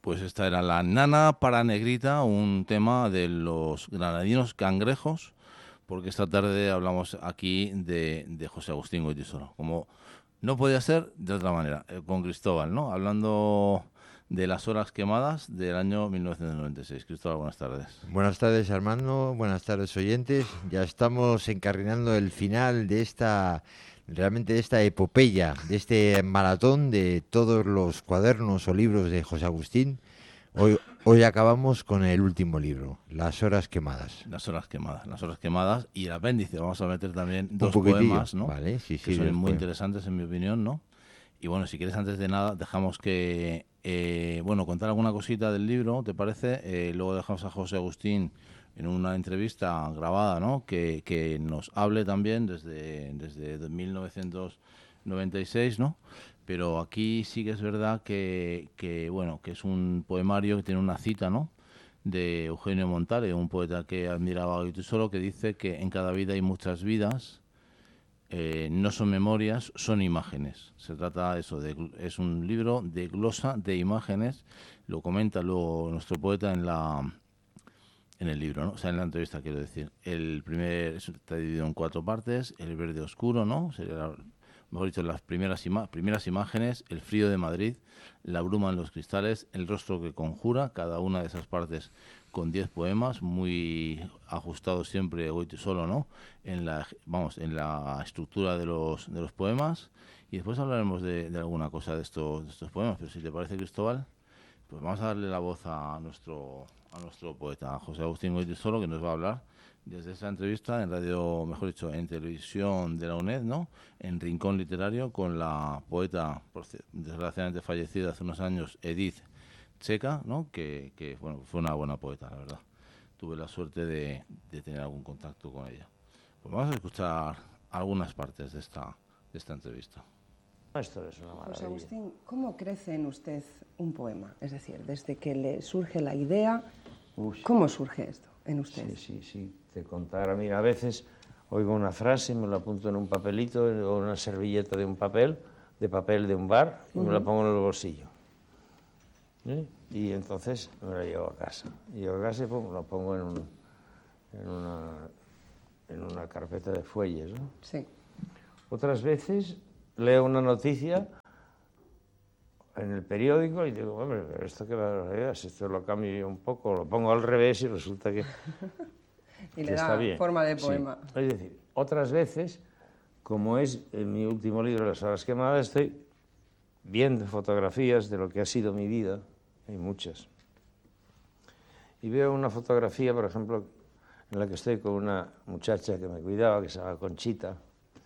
Pues esta era La Nana para Negrita, un tema de los granadinos cangrejos, porque esta tarde hablamos aquí de José Agustín Goytisolo, como no podía ser de otra manera, con Cristóbal, ¿no? Hablando de las horas quemadas del año 1996. Cristóbal, buenas tardes. Buenas tardes, Armando. Buenas tardes, oyentes. Ya estamos encarrilando el final de realmente de esta epopeya, de este maratón de todos los cuadernos o libros de José Agustín. Hoy acabamos con el último libro, Las horas quemadas. Las horas quemadas y el apéndice. Vamos a meter también Un dos poquitillo, poemas, ¿no? ¿vale? Sí, Que sí, son dos muy poemas. interesantes en mi opinión, ¿no? Y bueno, si quieres, antes de nada, dejamos que, contar alguna cosita del libro, ¿te parece? Luego dejamos a José Agustín en una entrevista grabada, ¿no? Que nos hable también desde 1996, ¿no? Pero aquí sí que es verdad bueno, que es un poemario que tiene una cita, ¿no? De Eugenio Montale, un poeta que admiraba a Goytisolo, que dice que en cada vida hay muchas vidas, no son memorias, son imágenes. Se trata de eso, es un libro de glosa de imágenes, lo comenta luego nuestro poeta en el libro, ¿no? O sea, en la entrevista, quiero decir. El primer está dividido en 4 partes: el verde oscuro, ¿no? Sería, mejor dicho, las primeras imágenes: el frío de Madrid, la bruma en los cristales, el rostro que conjura, cada una de esas partes con 10 poemas, muy ajustados siempre Goytisolo, ¿no? En la estructura de los poemas. Y después hablaremos de alguna cosa de estos poemas, pero si te parece, Cristóbal, pues vamos a darle la voz a nuestro poeta, José Agustín Goytisolo, que nos va a hablar desde esa entrevista en radio, mejor dicho, en televisión de la UNED, ¿no? En Rincón Literario, con la poeta, desgraciadamente fallecida hace unos años, Edith Checa, ¿no? Que bueno, fue una buena poeta, la verdad. Tuve la suerte de tener algún contacto con ella. Pues vamos a escuchar algunas partes de esta entrevista. Esto es una maravilla. José Agustín, ¿cómo crece en usted un poema? Es decir, desde que le surge la idea, ¿cómo surge esto en usted? Sí. Te contara, mira, a veces oigo una frase, me la apunto en un papelito o una servilleta de papel de un bar, y me la pongo en el bolsillo. Y entonces me la llevo a casa. Y llego a casa y la pongo en una carpeta de fuelles, ¿no? Sí. Otras veces leo una noticia en el periódico y digo, hombre, ¿esto qué va a ser? Esto lo cambio un poco, lo pongo al revés y resulta que, Y le está da bien. forma de poema. Sí. Es decir, otras veces, como es en mi último libro, Las horas quemadas, estoy viendo fotografías de lo que ha sido mi vida, hay muchas. Y veo una fotografía, por ejemplo, en la que estoy con una muchacha que me cuidaba, que se llama Conchita.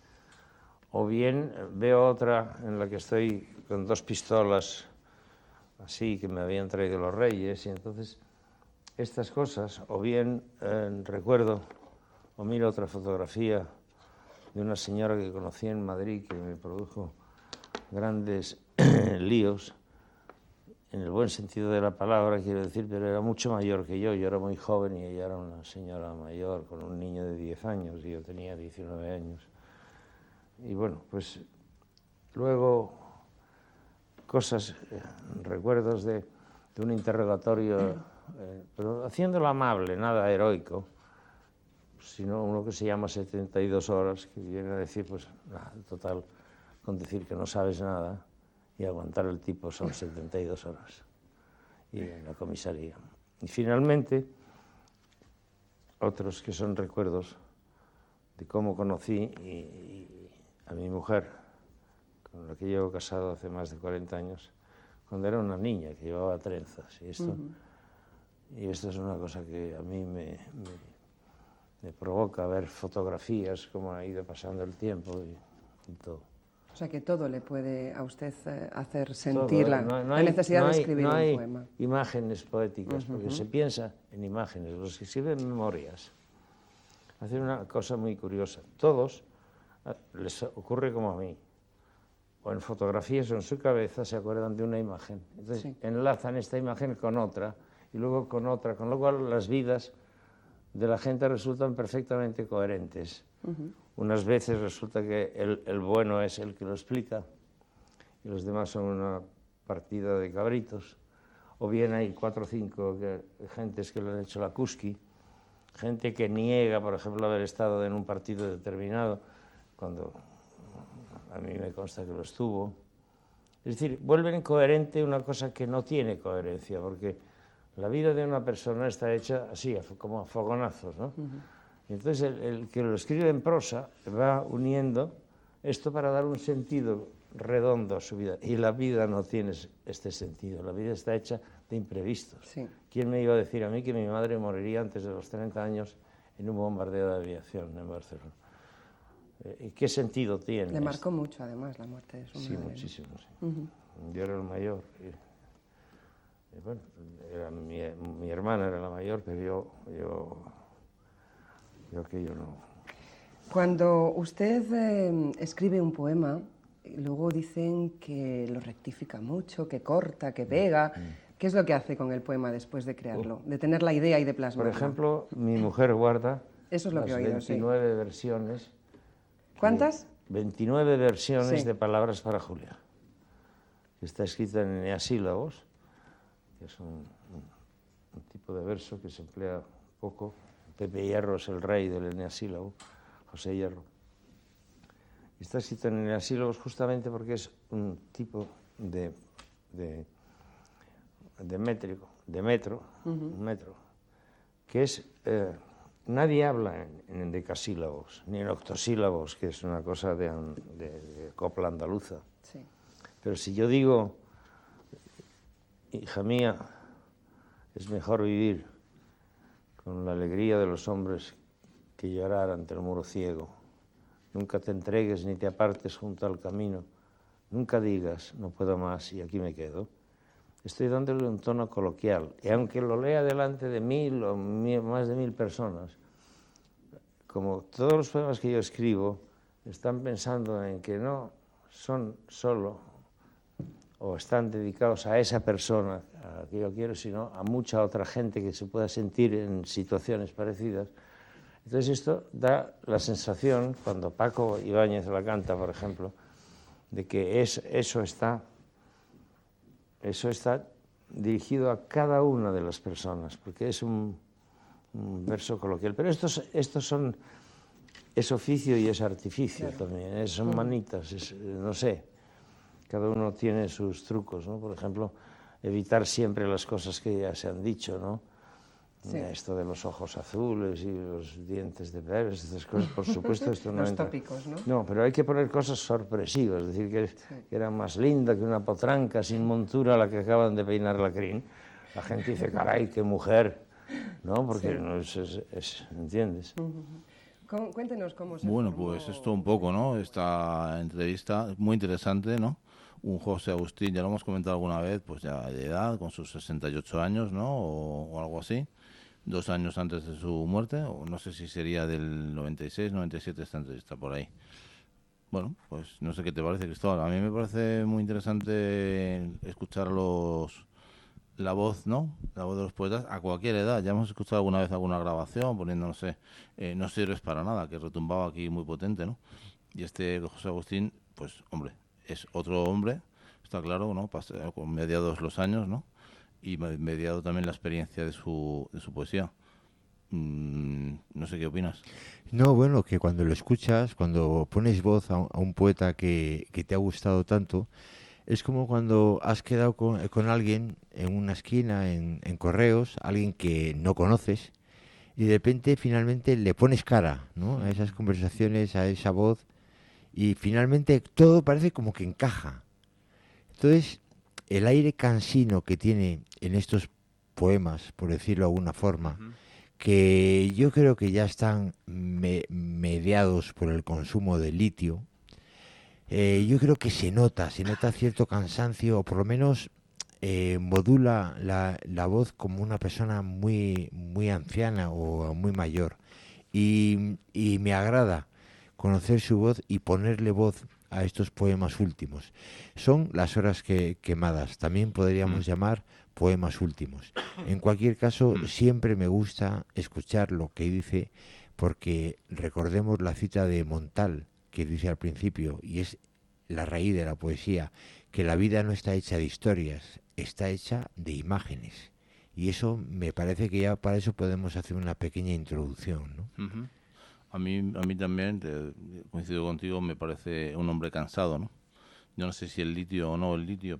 O bien veo otra en la que estoy con 2 pistolas así que me habían traído los reyes, y entonces estas cosas, o bien recuerdo o miro otra fotografía de una señora que conocí en Madrid que me produjo grandes líos, en el buen sentido de la palabra, quiero decir, pero era mucho mayor que yo era muy joven y ella era una señora mayor con un niño de 10 años y yo tenía 19 años. Y bueno, pues luego cosas, recuerdos de un interrogatorio, pero haciéndolo amable, nada heroico, sino uno que se llama 72 horas, que viene a decir, pues, nada, total, con decir que no sabes nada y aguantar el tipo son 72 horas. Y en la comisaría. Y finalmente, otros que son recuerdos de cómo conocí a mi mujer, con la que llevo casado hace más de 40 años, cuando era una niña que llevaba trenzas. Y esto es una cosa que a mí me provoca ver fotografías, cómo ha ido pasando el tiempo y todo. O sea que todo le puede a usted hacer sentir la necesidad de escribir un poema. No hay imágenes poéticas, porque se piensa en imágenes. Los que escriben memorias hacen una cosa muy curiosa. Todos les ocurre como a mí. O en fotografías o en su cabeza se acuerdan de una imagen. Entonces enlazan esta imagen con otra y luego con otra, con lo cual las vidas de la gente resultan perfectamente coherentes. Unas veces resulta que el bueno es el que lo explica y los demás son una partida de cabritos. o bien hay 4 o 5 gentes que lo han hecho la Kuski, gente que niega, por ejemplo, haber estado en un partido determinado, cuando a mí me consta que lo estuvo. Es decir, vuelven coherente una cosa que no tiene coherencia, porque la vida de una persona está hecha así, como a fogonazos, ¿no? Y entonces el que lo escribe en prosa va uniendo esto para dar un sentido redondo a su vida. Y la vida no tiene este sentido, la vida está hecha de imprevistos. Sí. ¿Quién me iba a decir a mí que mi madre moriría antes de los 30 años en un bombardeo de aviación en Barcelona? ¿Y qué sentido tiene? Le marcó mucho, además, la muerte de su madre. Sí, muchísimo, sí. Yo era el mayor. Y bueno, mi hermana era la mayor, pero yo aquello no. Cuando usted escribe un poema, luego dicen que lo rectifica mucho, que corta, que pega. ¿Qué es lo que hace con el poema después de crearlo? De tener la idea y de plasmarla. Por ejemplo, mi mujer guarda Eso es lo las que he oído, 29 versiones. ¿Cuántas? 29 versiones Sí. de palabras para Julia. Está escrita en eneasílabos, que es un tipo de verso que se emplea poco. Pepe Hierro es el rey del eneasílabo, José Hierro. Está escrito en eneasílabos justamente porque es un tipo de metro, un metro, que es... nadie habla en decasílabos, ni en octosílabos, que es una cosa de copla andaluza. Sí. Pero si yo digo, hija mía, es mejor vivir con la alegría de los hombres que llorar ante el muro ciego. Nunca te entregues ni te apartes junto al camino. Nunca digas, no puedo más y aquí me quedo. Estoy dándole un tono coloquial. Y aunque lo lea delante de 1000 o más de 1000 personas, como todos los poemas que yo escribo están pensando en que no son solo o están dedicados a esa persona a la que yo quiero, sino a mucha otra gente que se pueda sentir en situaciones parecidas. Entonces esto da la sensación, cuando Paco Ibáñez la canta, por ejemplo, de que eso está dirigido a cada una de las personas, porque es un verso coloquial. Pero estos son, es oficio y es artificio, claro. También, son manitas, no sé, cada uno tiene sus trucos, ¿no? Por ejemplo, evitar siempre las cosas que ya se han dicho, ¿no? Sí. Esto de los ojos azules y los dientes de perros, estas cosas, por supuesto, esto no los entra. tópicos, ¿no? No, pero hay que poner cosas sorpresivas, es decir, que era más linda que una potranca sin montura a la que acaban de peinar la crin. La gente dice, caray, qué mujer, ¿no? Porque no ¿entiendes? Cuéntenos cómo se Bueno, formó... pues esto un poco, ¿no? Esta entrevista muy interesante, ¿no? Un José Agustín, ya lo hemos comentado alguna vez, pues ya de edad, con sus 68 años, ¿no? O algo así. 2 años antes de su muerte, o no sé si sería del 96, 97 esta entrevista, por ahí. Bueno, pues no sé qué te parece, Cristóbal. A mí me parece muy interesante escuchar la voz, ¿no? La voz de los poetas a cualquier edad. Ya hemos escuchado alguna vez alguna grabación poniendo, no sé, No sirves para nada, que retumbaba aquí muy potente, ¿no? Y este José Agustín, pues, hombre, es otro hombre, está claro, ¿no? Con mediados los años, ¿no? Y mediado también la experiencia de su poesía. No sé qué opinas. No, bueno, que cuando lo escuchas, cuando pones voz a un poeta que te ha gustado tanto, es como cuando has quedado con alguien en una esquina, en correos, alguien que no conoces, y de repente finalmente le pones cara, ¿no? A esas conversaciones, a esa voz, y finalmente todo parece como que encaja. Entonces, el aire cansino que tiene en estos poemas, por decirlo de alguna forma, que yo creo que ya están mediados por el consumo de litio, yo creo que se nota cierto cansancio, o por lo menos modula la voz como una persona muy, muy anciana o muy mayor. Y me agrada conocer su voz y ponerle voz a estos poemas últimos. Son las horas quemadas, también podríamos llamar poemas últimos. En cualquier caso, siempre me gusta escuchar lo que dice, porque recordemos la cita de Montal, que dice al principio, y es la raíz de la poesía, que la vida no está hecha de historias, está hecha de imágenes. Y eso me parece que ya para eso podemos hacer una pequeña introducción, ¿no? Ujú. A mí también, coincido contigo, me parece un hombre cansado, ¿no? Yo no sé si el litio o no el litio,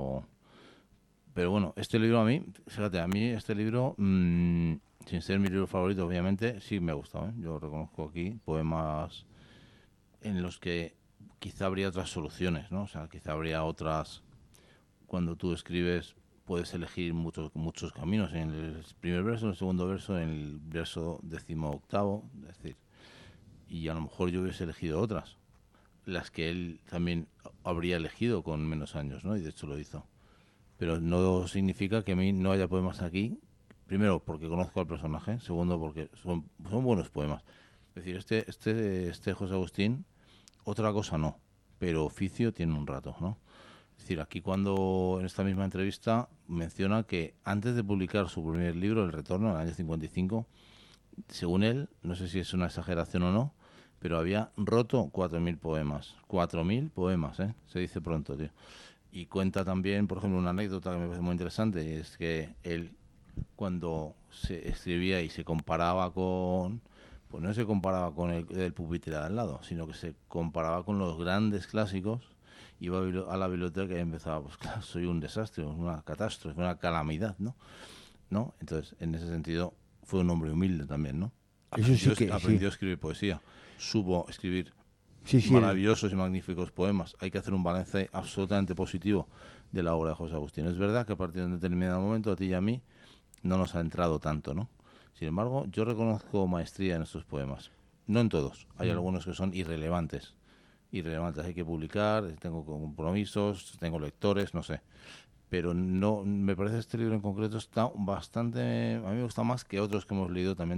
pero bueno, este libro a mí, fíjate, a mí este libro, sin ser mi libro favorito, obviamente, sí me ha gustado, ¿eh? Yo reconozco aquí poemas en los que quizá habría otras soluciones, ¿no? O sea, quizá habría otras. Cuando tú escribes puedes elegir muchos caminos, en el primer verso, en el segundo verso, en el verso 18º, es decir, y a lo mejor yo hubiese elegido otras, las que él también habría elegido con menos años, ¿no? Y de hecho lo hizo. Pero no significa que a mí no haya poemas aquí, primero porque conozco al personaje, segundo porque son buenos poemas. Es decir, este José Agustín, otra cosa no, pero oficio tiene un rato, ¿no? Es decir, aquí cuando en esta misma entrevista menciona que antes de publicar su primer libro, El Retorno, en el año 55, según él, no sé si es una exageración o no, pero había roto 4.000 poemas. 4.000 poemas, ¿eh? Se dice pronto, tío. Y cuenta también, por ejemplo, una anécdota que me parece muy interesante, y es que él, cuando se escribía y se comparaba con... Pues no se comparaba con el pupitre de al lado, sino que se comparaba con los grandes clásicos. Iba a la biblioteca y empezaba, pues claro, soy un desastre, una catástrofe, una calamidad, ¿no? Entonces, en ese sentido, fue un hombre humilde también, ¿no? Eso sí que Aprendió sí. a escribir poesía, supo escribir Sí, sí, maravillosos y magníficos poemas. Hay que hacer un balance absolutamente positivo de la obra de José Agustín. Es verdad que a partir de un determinado momento, a ti y a mí, no nos ha entrado tanto, ¿no? Sin embargo, yo reconozco maestría en estos poemas. No en todos. Hay algunos que son irrelevantes. Irrelevantes. Hay que publicar, tengo compromisos, tengo lectores, no sé. Pero no, me parece este libro en concreto está bastante, a mí me gusta más que otros que hemos leído también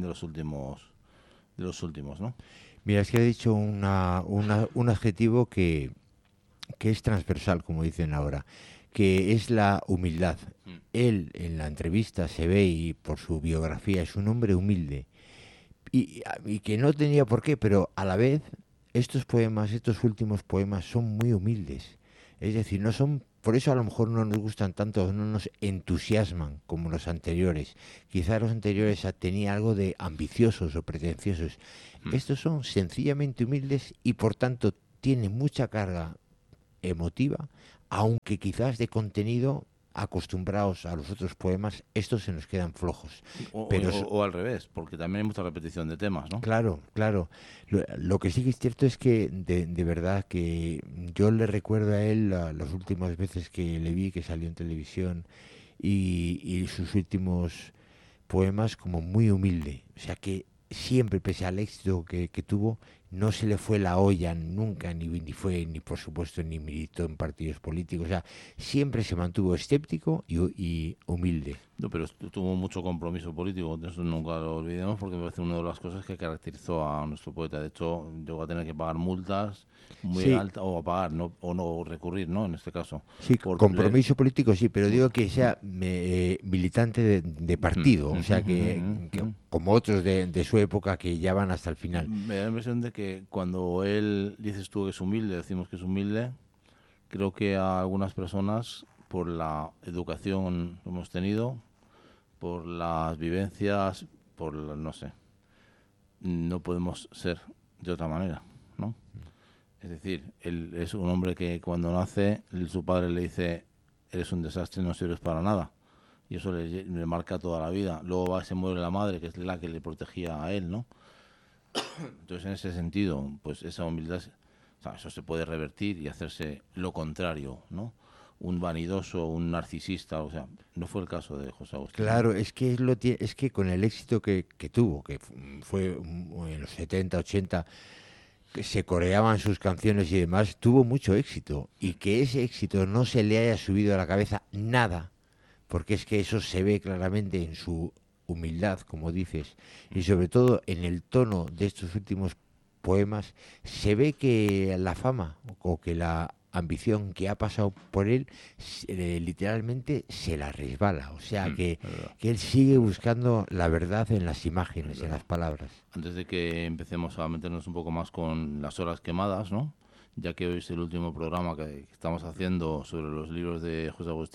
de los últimos, ¿no? mira, es que he dicho un adjetivo que es transversal, como dicen ahora, que es la humildad. Él en la entrevista se ve, y por su biografía, es un hombre humilde. Y que no tenía por qué, pero a la vez estos poemas, estos últimos poemas son muy humildes. Es decir, no son, por eso a lo mejor no nos gustan tanto, no nos entusiasman como los anteriores. Quizá los anteriores tenía algo de ambiciosos o pretenciosos. Estos son sencillamente humildes y por tanto tienen mucha carga emotiva, aunque quizás de contenido, acostumbrados a los otros poemas, estos se nos quedan flojos. Pero O al revés, porque también hay mucha repetición de temas, ¿no? claro, claro. Lo que sí que es cierto es que de verdad que yo le recuerdo a él las últimas veces que le vi, que salió en televisión, y sus últimos poemas como muy humilde. O sea que siempre, pese al éxito que tuvo, no se le fue la olla nunca, ni fue, ni por supuesto, ni militó en partidos políticos. O sea, siempre se mantuvo escéptico y humilde. No, pero tuvo mucho compromiso político, de eso nunca lo olvidemos, porque me parece una de las cosas que caracterizó a nuestro poeta. De hecho, llegó a tener que pagar multas muy Sí, altas, o a pagar, ¿no? O no recurrir, ¿no? En este caso. sí, Por compromiso político sí, pero digo que sea militante de partido, o sea que como otros de su época que ya van hasta el final. Me da la impresión de que cuando él, dices tú que es humilde, decimos que es humilde, creo que a algunas personas, por la educación que hemos tenido, por las vivencias, no sé, no podemos ser de otra manera, ¿no? Es decir, él es un hombre que cuando nace, su padre le dice, eres un desastre, no sirves para nada. Y eso le marca toda la vida. Luego se muere la madre, que es la que le protegía a él, ¿no? Entonces, en ese sentido, pues esa humildad, o sea, eso se puede revertir y hacerse lo contrario, ¿no? Un vanidoso, un narcisista, o sea, no fue el caso de José Agustín, ¿no? Claro, es que con el éxito que tuvo, que fue en los 70, 80, que se coreaban sus canciones y demás, tuvo mucho éxito. Y que ese éxito no se le haya subido a la cabeza nada, porque es que eso se ve claramente en su humildad, como dices, y sobre todo en el tono de estos últimos poemas, se ve que la fama o que la ambición que ha pasado por él literalmente se la resbala. O sea que él sigue buscando la verdad en las imágenes, en las palabras. Antes de que empecemos a meternos un poco más con las horas quemadas, ¿no? Ya que hoy es el último programa que estamos haciendo sobre los libros de José Agustín,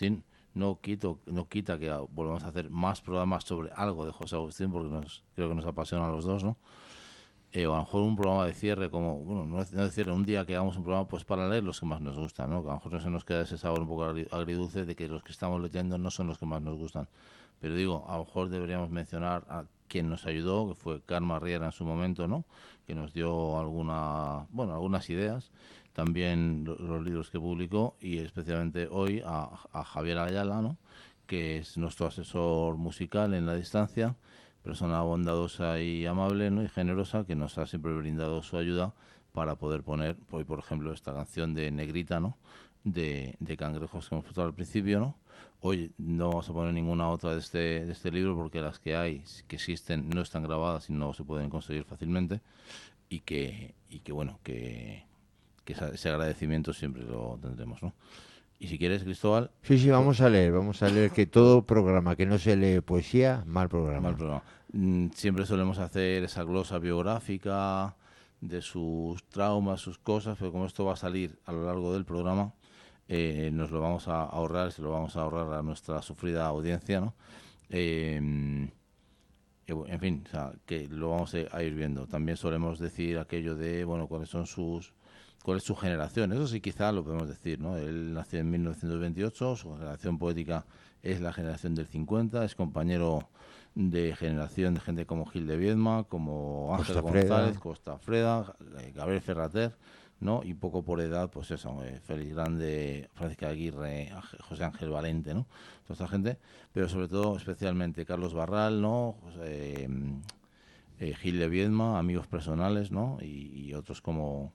no quita que volvamos a hacer más programas sobre algo de José Agustín, porque creo que nos apasiona a los dos, ¿no? O a lo mejor un programa de cierre, como, bueno, no de cierre, un día que hagamos un programa pues para leer los que más nos gustan, ¿no? Que a lo mejor no se nos queda ese sabor un poco agridulce de que los que estamos leyendo no son los que más nos gustan. Pero digo, a lo mejor deberíamos mencionar a quien nos ayudó, que fue Carmen Riera en su momento, ¿no? Que nos dio algunas ideas, también los libros que publicó, y especialmente hoy a Javier Ayala, ¿no? Que es nuestro asesor musical en la distancia, persona bondadosa y amable, ¿no? Y generosa, que nos ha siempre brindado su ayuda para poder poner, hoy por ejemplo, esta canción de Negrita, ¿no? De Cangrejos que hemos puesto al principio, ¿no? Hoy no vamos a poner ninguna otra de este libro porque las que hay, que existen, no están grabadas y no se pueden conseguir fácilmente, y que bueno, que ese agradecimiento siempre lo tendremos, ¿no? Y si quieres, Cristóbal... Sí, vamos a leer que todo programa que no se lee poesía, mal programa. Siempre solemos hacer esa glosa biográfica de sus traumas, sus cosas, pero como esto va a salir a lo largo del programa, nos lo vamos a ahorrar, se lo vamos a ahorrar a nuestra sufrida audiencia, ¿no? En fin, o sea, que lo vamos a ir viendo. También solemos decir aquello de, bueno, cuál es su generación. Eso sí, quizá lo podemos decir, ¿no? Él nació en 1928, su generación poética es la generación del 50, es compañero de generación de gente como Gil de Viedma, como Ángel González, Costa Freda, Gabriel Ferrater, ¿no? Y poco por edad, pues eso, Félix Grande, Francisca Aguirre, José Ángel Valente, ¿no? Toda esta gente, pero sobre todo, especialmente Carlos Barral, ¿no? Gil de Viedma, amigos personales, ¿no? Y otros como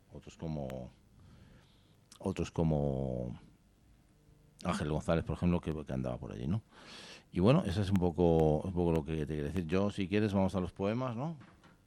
Ángel González, por ejemplo, que andaba por allí, ¿no? Y bueno, eso es un poco lo que te quería decir. Yo, si quieres, vamos a los poemas, ¿no?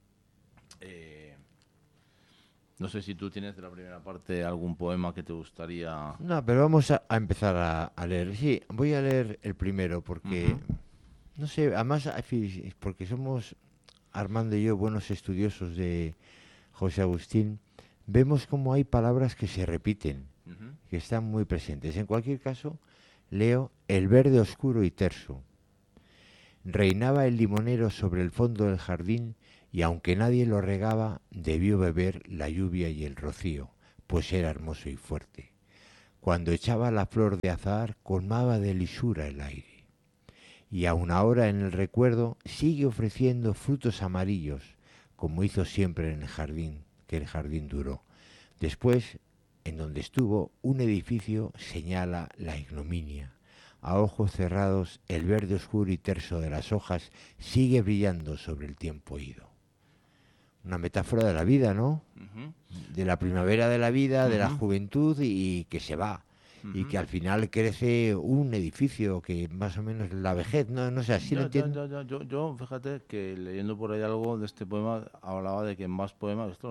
No sé si tú tienes de la primera parte algún poema que te gustaría... No, pero vamos a empezar a leer. Sí, voy a leer el primero porque, no sé, además, porque somos, Armando y yo, buenos estudiosos de José Agustín, vemos como hay palabras que se repiten, que están muy presentes. En cualquier caso, leo el verde oscuro y terso. Reinaba el limonero sobre el fondo del jardín y aunque nadie lo regaba, debió beber la lluvia y el rocío, pues era hermoso y fuerte. Cuando echaba la flor de azahar, colmaba de lisura el aire. Y aun ahora en el recuerdo sigue ofreciendo frutos amarillos, como hizo siempre en el jardín, que el jardín duró. Después, en donde estuvo, un edificio señala la ignominia. A ojos cerrados, el verde oscuro y terso de las hojas sigue brillando sobre el tiempo ido. Una metáfora de la vida, ¿no? De la primavera de la vida, de la juventud y que se va. Y que al final crece un edificio que más o menos la vejez, no sé, así lo entiendo. Yo, fíjate que leyendo por ahí algo de este poema, hablaba de que en más poemas, esto lo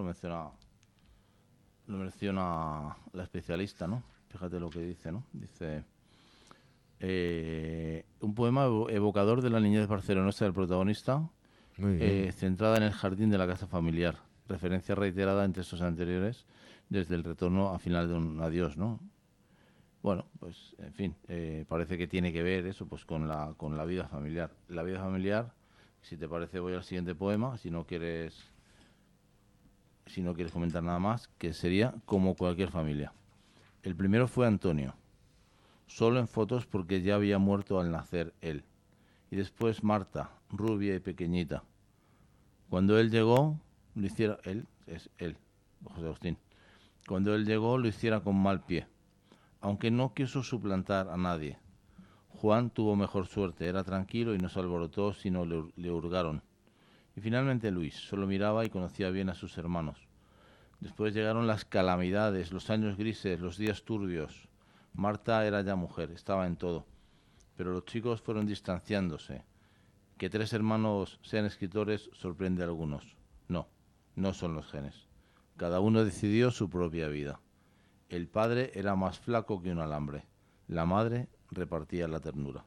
menciona la especialista, ¿no? Fíjate lo que dice, ¿no? Dice... un poema evocador de la niñez barcelonesa del protagonista, centrada en el jardín de la casa familiar, referencia reiterada en textos anteriores desde el retorno a final de un adiós, ¿no? Bueno, pues en fin, parece que tiene que ver eso pues con la vida familiar. La vida familiar, si te parece, voy al siguiente poema, si no quieres comentar nada más, que sería como cualquier familia. El primero fue Antonio, solo en fotos porque ya había muerto al nacer él. Y después Marta, rubia y pequeñita. Cuando él llegó, lo hiciera José Agustín. Cuando él llegó, lo hiciera con mal pie, aunque no quiso suplantar a nadie. Juan tuvo mejor suerte, era tranquilo y no se alborotó, sino le hurgaron. Y finalmente Luis, solo miraba y conocía bien a sus hermanos. Después llegaron las calamidades, los años grises, los días turbios. Marta era ya mujer, estaba en todo. Pero los chicos fueron distanciándose. Que 3 hermanos sean escritores sorprende a algunos. No son los genes. Cada uno decidió su propia vida. El padre era más flaco que un alambre. La madre repartía la ternura.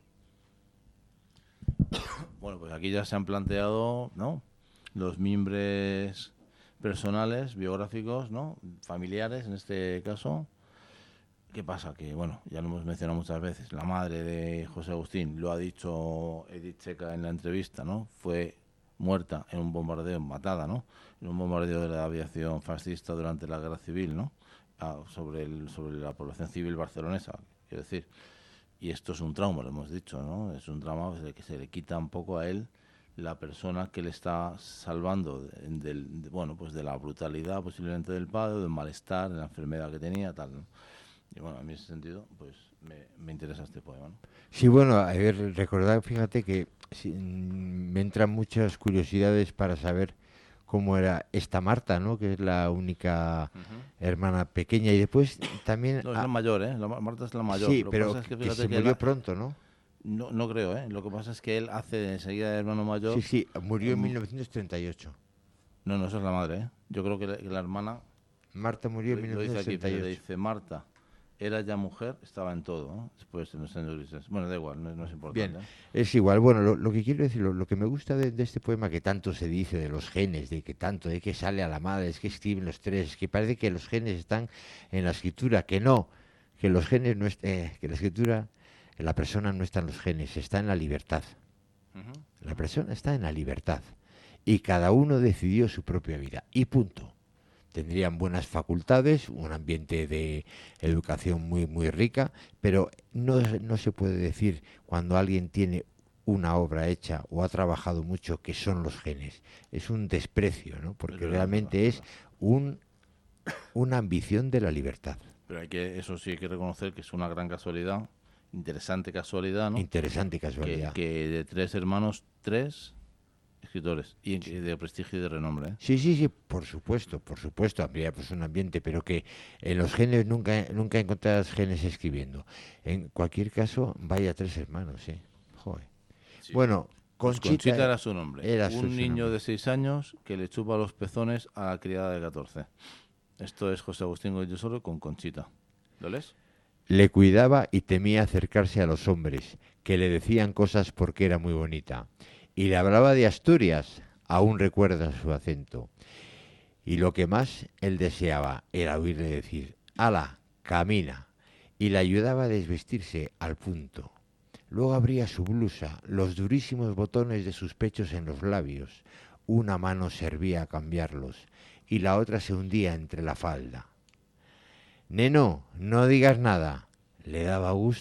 Bueno, pues aquí ya se han planteado, ¿no?, los mimbres personales, biográficos, ¿no?, familiares en este caso. ¿Qué pasa? Que, bueno, ya lo hemos mencionado muchas veces, la madre de José Agustín, lo ha dicho Edith Checa en la entrevista, ¿no? Fue muerta en un bombardeo, matada, ¿no? En un bombardeo de la aviación fascista durante la Guerra Civil, ¿no? Sobre la población civil barcelonesa, quiero decir. Y esto es un trauma, lo hemos dicho, ¿no? Es un trauma que se le quita un poco a él la persona que le está salvando bueno, pues de la brutalidad posiblemente del padre, del malestar, de la enfermedad que tenía, tal, ¿no? Y bueno, en ese sentido, pues me interesa este poema, ¿no? Sí, bueno, a ver, recordad, fíjate que me entran muchas curiosidades para saber cómo era esta Marta, ¿no? Que es la única hermana pequeña. Y después también... No, es la mayor, ¿eh? Marta es la mayor. Sí, Lo que pero pasa es que que fíjate se que murió pronto, ¿no? no creo, ¿eh? Lo que pasa es que él hace enseguida de hermano mayor. Sí, sí, murió en 1938. No, esa es la madre, ¿eh? Yo creo que la hermana... Marta murió en Lo dice aquí, pero 1968. le dice Marta. Era ya mujer, estaba en todo, ¿no? Después en los años grises. Bueno, da igual, no es importante. Bien, ¿eh? es igual. Bueno, lo que quiero decir, lo que me gusta de este poema, que tanto se dice de los genes, de que tanto, de que sale a la madre, es que escriben los tres, que parece que los genes están en la escritura, que no, que los genes no que la escritura, en la persona no está en los genes, está en la libertad. La persona está en la libertad y cada uno decidió su propia vida y punto. Tendrían buenas facultades, un ambiente de educación muy, muy rica, pero no se puede decir cuando alguien tiene una obra hecha o ha trabajado mucho que son los genes. Es un desprecio, ¿no? Porque realmente es una ambición de la libertad. Pero eso sí hay que reconocer que es una gran casualidad, interesante casualidad, ¿no? Interesante casualidad. Que de 3 hermanos, 3 escritores y de prestigio y de renombre, ¿eh? Sí, por supuesto, habría pues un ambiente, pero que en los genes nunca encontrarás genes escribiendo. En cualquier caso, vaya 3 hermanos, Joder. Sí. Bueno, Pues Conchita era su nombre. Era un su niño nombre. de 6 años que le chupa los pezones a la criada de 14. Esto es José Agustín Goytisolo con Conchita. ¿Lo lees? Le cuidaba y temía acercarse a los hombres, que le decían cosas porque era muy bonita. Y le hablaba de Asturias, aún recuerda su acento. Y lo que más él deseaba era oírle decir, «Ala, camina», y le ayudaba a desvestirse al punto. Luego abría su blusa, los durísimos botones de sus pechos en los labios. Una mano servía a cambiarlos, y la otra se hundía entre la falda. «Neno, no digas nada», le daba gusto